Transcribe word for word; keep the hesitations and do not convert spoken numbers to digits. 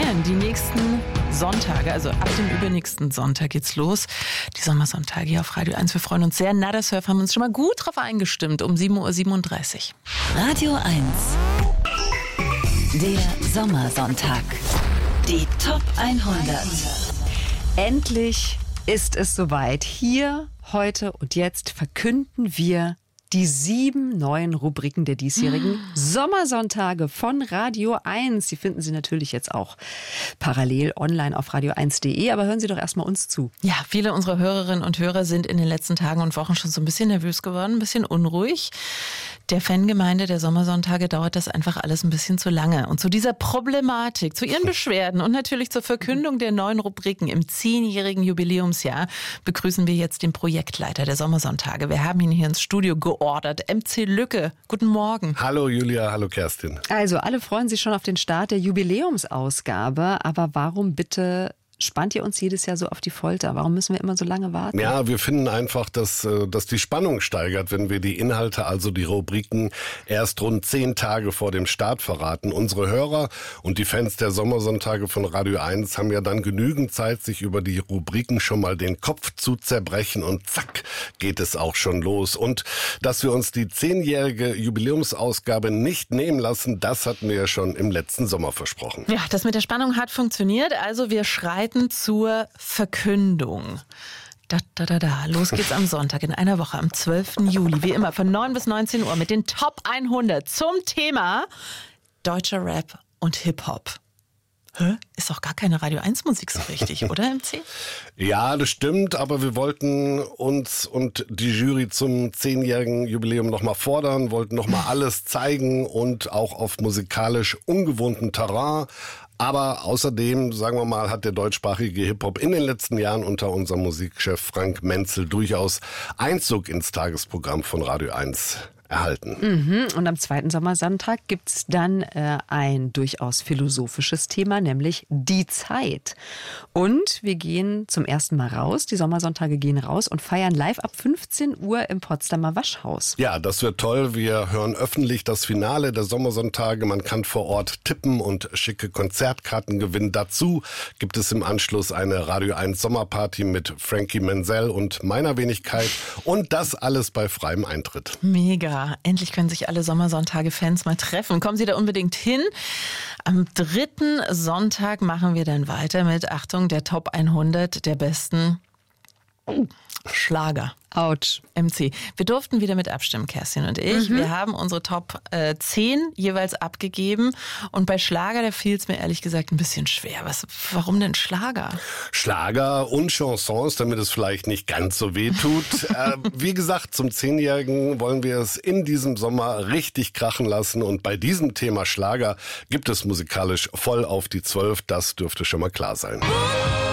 feiern die nächsten Sonntage, also ab dem übernächsten Sonntag geht's los. Die Sommersonntage hier auf Radio eins. Wir freuen uns sehr. Nada Surf haben uns schon mal gut drauf eingestimmt um sieben Uhr siebenunddreißig. Radio eins. Der Sommersonntag. Die Top hundert. Endlich ist es soweit. Hier, heute und jetzt verkünden wir die sieben neuen Rubriken der diesjährigen Sommersonntage von Radio eins. Die finden Sie natürlich jetzt auch parallel online auf radio eins punkt de. Aber hören Sie doch erstmal uns zu. Ja, viele unserer Hörerinnen und Hörer sind in den letzten Tagen und Wochen schon so ein bisschen nervös geworden, ein bisschen unruhig. Der Fangemeinde der Sommersonntage dauert das einfach alles ein bisschen zu lange. Und zu dieser Problematik, zu Ihren Beschwerden und natürlich zur Verkündung der neuen Rubriken im zehnjährigen Jubiläumsjahr begrüßen wir jetzt den Projektleiter der Sommersonntage. Wir haben ihn hier ins Studio geordert. M C Lücke, guten Morgen. Hallo Julia, hallo Kerstin. Also alle freuen sich schon auf den Start der Jubiläumsausgabe. Aber warum bitte spannt ihr uns jedes Jahr so auf die Folter? Warum müssen wir immer so lange warten? Ja, wir finden einfach, dass, dass die Spannung steigert, wenn wir die Inhalte, also die Rubriken, erst rund zehn Tage vor dem Start verraten. Unsere Hörer und die Fans der Sommersonntage von Radio eins haben ja dann genügend Zeit, sich über die Rubriken schon mal den Kopf zu zerbrechen und zack, geht es auch schon los. Und dass wir uns die zehnjährige Jubiläumsausgabe nicht nehmen lassen, das hatten wir ja schon im letzten Sommer versprochen. Ja, das mit der Spannung hat funktioniert, also wir schreiten zur Verkündung. Da, da, da, da. Los geht's am Sonntag in einer Woche, am zwölften Juli. Wie immer von neun bis neunzehn Uhr mit den Top hundert zum Thema deutscher Rap und Hip-Hop. Hä? Ist doch gar keine Radio eins Musik so richtig, oder M C? Ja, das stimmt, aber wir wollten uns und die Jury zum zehnjährigen Jubiläum nochmal fordern, wollten nochmal alles zeigen und auch auf musikalisch ungewohntem Terrain. Aber außerdem, sagen wir mal, hat der deutschsprachige Hip-Hop in den letzten Jahren unter unserem Musikchef Frank Menzel durchaus Einzug ins Tagesprogramm von Radio eins erhalten. Mhm. Und am zweiten Sommersonntag gibt es dann äh, ein durchaus philosophisches Thema, nämlich die Zeit. Und wir gehen zum ersten Mal raus, die Sommersonntage gehen raus und feiern live ab fünfzehn Uhr im Potsdamer Waschhaus. Ja, das wird toll. Wir hören öffentlich das Finale der Sommersonntage. Man kann vor Ort tippen und schicke Konzertkarten gewinnen. Dazu gibt es im Anschluss eine Radio eins Sommerparty mit Frankie Menzel und meiner Wenigkeit. Und das alles bei freiem Eintritt. Mega. Endlich können sich alle Sommersonntage-Fans mal treffen. Kommen Sie da unbedingt hin. Am dritten Sonntag machen wir dann weiter mit, Achtung, der Top hundert der besten Schlager. Autsch. M C. Wir durften wieder mit abstimmen, Kerstin und ich. Mhm. Wir haben unsere Top äh, zehn jeweils abgegeben. Und bei Schlager, da fiel es mir ehrlich gesagt ein bisschen schwer. Was, warum denn Schlager? Schlager und Chansons, damit es vielleicht nicht ganz so weh tut. äh, wie gesagt, zum zehnjährigen wollen wir es in diesem Sommer richtig krachen lassen. Und bei diesem Thema Schlager gibt es musikalisch voll auf die zwölf. Das dürfte schon mal klar sein.